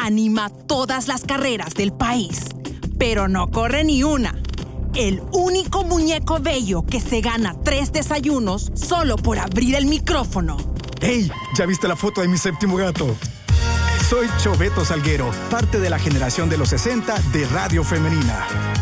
anima todas las carreras del país, pero no corre ni una. El único muñeco bello que se gana 3 desayunos solo por abrir el micrófono. ¡Hey! ¿Ya viste la foto de mi séptimo gato? Soy Choveto Salguero, parte de la generación de los 60 de Radio Femenina.